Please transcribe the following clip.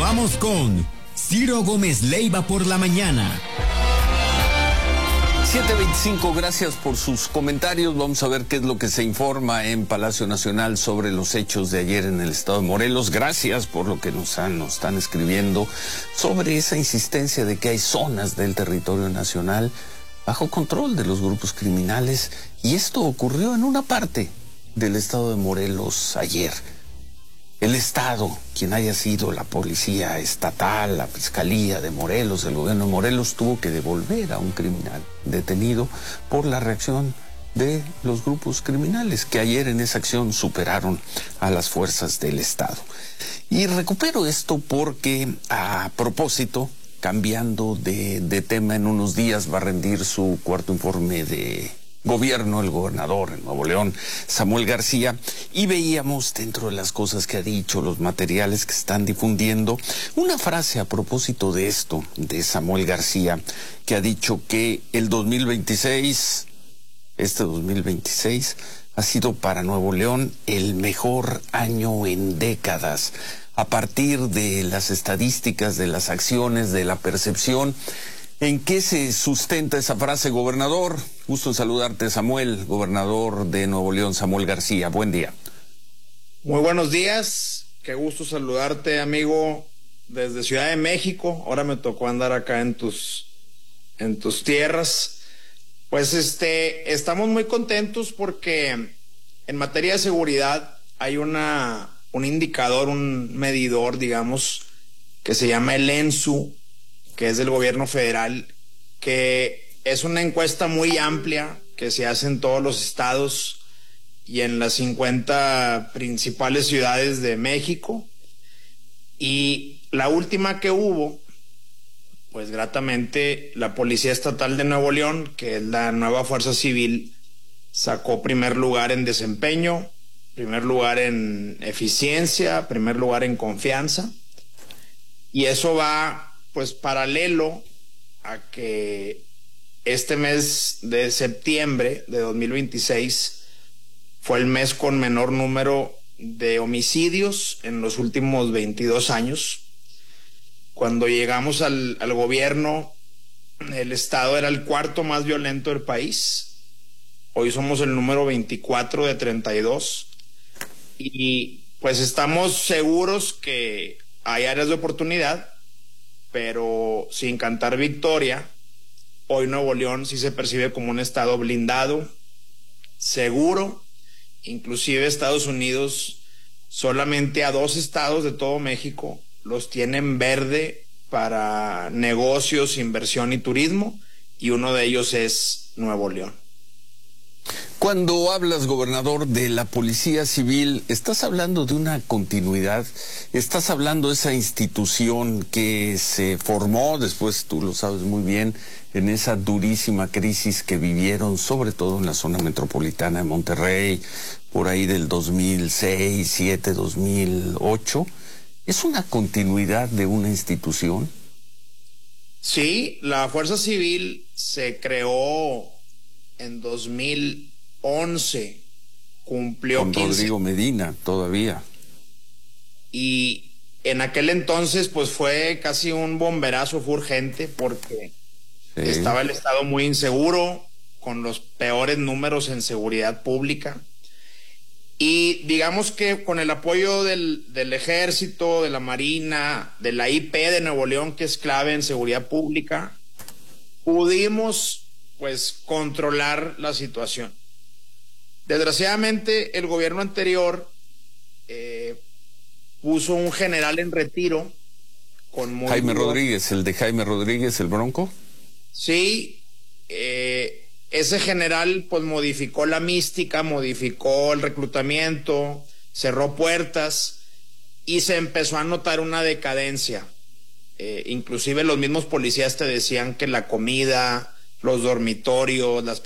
Continuamos con Ciro Gómez Leiva por la mañana. 7:25, gracias por sus comentarios. Vamos a ver qué es lo que se informa en Palacio Nacional sobre los hechos de ayer en el estado de Morelos. Gracias por lo que nos están escribiendo sobre esa insistencia de que hay zonas del territorio nacional bajo control de los grupos criminales. Y esto ocurrió en una parte del estado de Morelos ayer. El Estado, quien haya sido la policía estatal, la Fiscalía de Morelos, el gobierno de Morelos, tuvo que devolver a un criminal detenido por la reacción de los grupos criminales que ayer en esa acción superaron a las fuerzas del Estado. Y recupero esto porque, a propósito, cambiando de tema, en unos días va a rendir su cuarto informe de gobierno el gobernador en Nuevo León, Samuel García, y veíamos dentro de las cosas que ha dicho, los materiales que están difundiendo, una frase a propósito de esto, de Samuel García, que ha dicho que el 2026, este 2026, ha sido para Nuevo León el mejor año en décadas. A partir de las estadísticas, de las acciones, de la percepción, ¿en qué se sustenta esa frase, gobernador? Gusto en saludarte, Samuel, gobernador de Nuevo León, Samuel García. Buen día. Muy buenos días. Qué gusto saludarte, amigo, desde Ciudad de México. Ahora me tocó andar acá en tus tierras. Pues estamos muy contentos porque en materia de seguridad hay un indicador, un medidor, digamos, que se llama el ENSU, que es del gobierno federal, que es una encuesta muy amplia que se hace en todos los estados y en las 50 principales ciudades de México. Y la última que hubo, pues gratamente, la Policía Estatal de Nuevo León, que es la nueva Fuerza Civil, sacó primer lugar en desempeño, primer lugar en eficiencia, primer lugar en confianza. Y eso va pues paralelo a que este mes de septiembre de 2026 fue el mes con menor número de homicidios en los últimos 22 años. Cuando llegamos al gobierno, el estado era el cuarto más violento del país. Hoy somos el número 24 de 32. Y pues estamos seguros que hay áreas de oportunidad, pero sin cantar victoria. Hoy Nuevo León sí se percibe como un estado blindado, seguro. Inclusive Estados Unidos, solamente a 2 estados de todo México los tienen verde para negocios, inversión y turismo, y uno de ellos es Nuevo León. Cuando hablas, gobernador, de la Policía Civil, ¿estás hablando de una continuidad? ¿Estás hablando de esa institución que se formó, después tú lo sabes muy bien, en esa durísima crisis que vivieron, sobre todo en la zona metropolitana de Monterrey, por ahí del 2006, 2007, 2008? ¿Es una continuidad de una institución? Sí, la Fuerza Civil se creó en 2011, cumplió con 15. Rodrigo Medina todavía. Y en aquel entonces pues fue casi un bomberazo, fue urgente porque estaba el estado muy inseguro, con los peores números en seguridad pública. Y digamos que con el apoyo del Ejército, de la Marina, de la IP de Nuevo León, que es clave en seguridad pública, pudimos pues controlar la situación. Desgraciadamente el gobierno anterior puso un general en retiro con muy Jaime Rodríguez, el de Jaime Rodríguez, el Bronco. Sí, ese general pues modificó la mística, modificó el reclutamiento, cerró puertas y se empezó a notar una decadencia. Inclusive los mismos policías te decían que la comida, los dormitorios, las